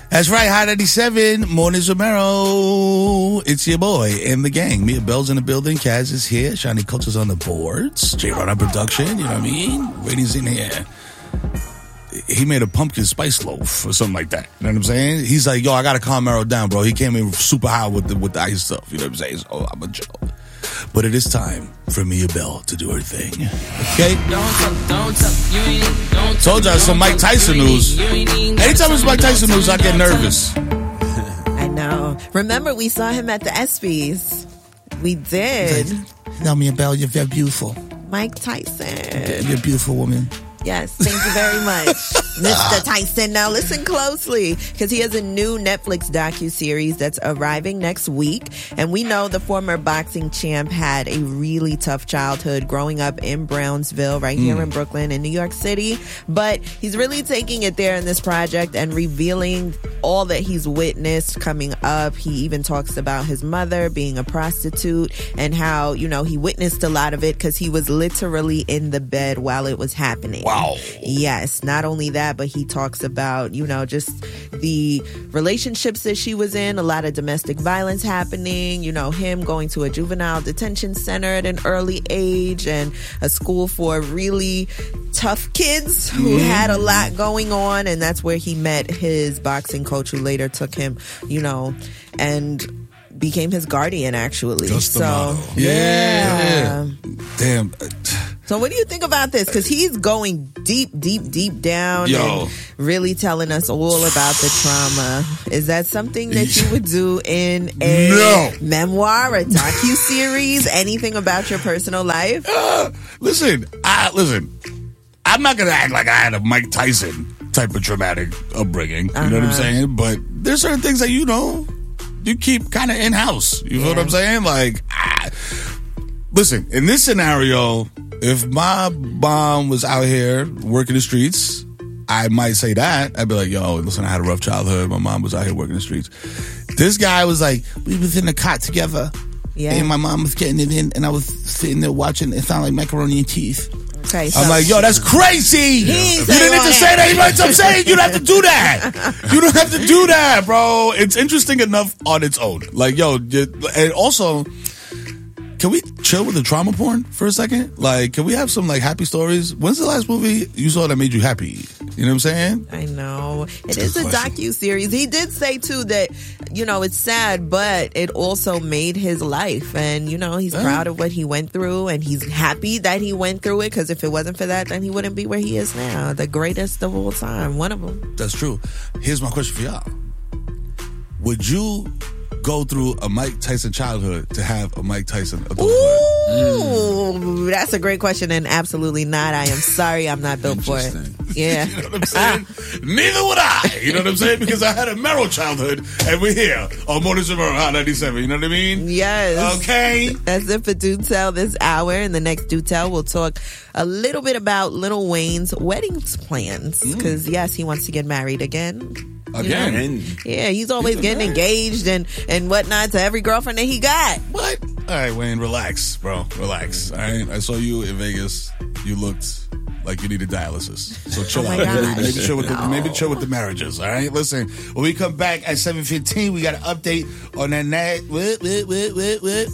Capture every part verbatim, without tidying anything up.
That's right, Hot ninety-seven, Mornings Romero. It's your boy and the gang. Mia Bell's in the building. Kaz is here. Shani Culture's on the boards. J-Rod on production, you know what I mean? Ratings in here. He made a pumpkin spice loaf or something like that. You know what I'm saying? He's like, yo, I got to calm Mero down, bro. He came in super high with the, with the ice stuff. You know what I'm saying? So I'm a chill. But it is time for Mia Bell to do her thing. Okay? Don't talk, don't talk. You ain't, don't talk. Told y'all some Mike Tyson news. Anytime it's Mike Tyson news, I get nervous. I know. Remember, we saw him at the ESPYs. We did. No, Mia Bell, you're very beautiful. Mike Tyson. You're a beautiful woman. Yes, thank you very much, Mister Tyson. Now listen closely, because he has a new Netflix docuseries that's arriving next week. And we know the former boxing champ had a really tough childhood growing up in Brownsville, right here mm. in Brooklyn and New York City. But he's really taking it there in this project and revealing all that he's witnessed coming up. He even talks about his mother being a prostitute and how, you know, he witnessed a lot of it because he was literally in the bed while it was happening. Wow. Yes. Not only that, but he talks about, you know, just the relationships that she was in, a lot of domestic violence happening, you know, him going to a juvenile detention center at an early age and a school for really tough kids who mm. had a lot going on. And that's where he met his boxing coach, who later took him, you know, and became his guardian, actually. Just the so, model. Yeah. yeah. Damn. So what do you think about this? Because he's going deep, deep, deep down Yo. and really telling us all about the trauma. Is that something that you would do in a no. memoir, a docuseries, anything about your personal life? Uh, listen, I, listen, I'm not going to act like I had a Mike Tyson type of traumatic upbringing. Uh-huh. You know what I'm saying? But there's certain things that, you know, you keep kind of in-house. You yeah. know what I'm saying? Like, I, listen, in this scenario, if my mom was out here working the streets, I might say that. I'd be like, yo, listen, I had a rough childhood. My mom was out here working the streets. This guy was like, we was in the cot together. Yeah. And my mom was getting it in, and I was sitting there watching. It sounded like macaroni and cheese. Okay, so I'm like, yo, that's crazy. Yeah. You didn't need to say that. You know what I'm saying? You don't have to do that. You don't have to do that, bro. It's interesting enough on its own. Like, yo, and also, can we chill with the trauma porn for a second? Like, can we have some, like, happy stories? When's the last movie you saw that made you happy? You know what I'm saying? I know. It is a docuseries. He did say, too, that, you know, it's sad, but it also made his life. And, you know, he's yeah. proud of what he went through, and he's happy that he went through it, because if it wasn't for that, then he wouldn't be where he is now. The greatest of all time. One of them. That's true. Here's my question for y'all. Would you go through a Mike Tyson childhood to have a Mike Tyson adulthood? Ooh, mm. That's a great question, and absolutely not. I am sorry, I'm not built for it. Yeah. You know what I'm saying? Neither would I. You know what I'm saying? Because I had a Mero childhood, and we're here on Mornings Romero Hot ninety-seven. You know what I mean? Yes. Okay. That's it for Do Tell this hour. In the next Do Tell, we'll talk a little bit about Lil Wayne's wedding plans. Because, mm. yes, he wants to get married again. Again? You know? Yeah, he's always he's getting married. engaged and, and whatnot to every girlfriend that he got. What? All right, Wayne, relax, bro. Relax. All right? I saw you in Vegas. You looked like you needed dialysis. So chill oh out. Maybe, maybe, chill with no. the, maybe chill with the marriages, all right? Listen, when we come back at seven fifteen, we got an update on that night. What, what, what, what, what?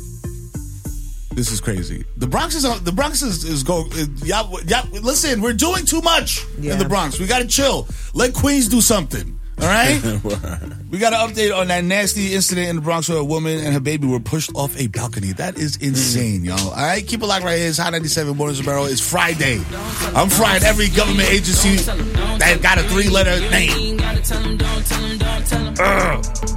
This is crazy. The Bronx is the Bronx is, is go. Yeah, yeah, listen, we're doing too much yeah. in the Bronx. We got to chill. Let Queens do something. All right? We got an update on that nasty incident in the Bronx where a woman and her baby were pushed off a balcony. That is insane, mm. y'all. All right? Keep it locked right here. It's Hot ninety-seven Mornings Romero. It's Friday. I'm frying every government agency that got a three-letter name. Ugh.